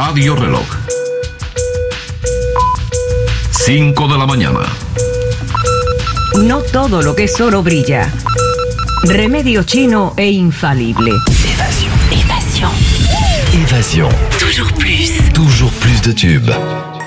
Radio Reloj. 5 de la mañana. No todo lo que es oro brilla. Remedio chino e infalible. Évasion. Évasion. Toujours plus. Toujours plus de tubes.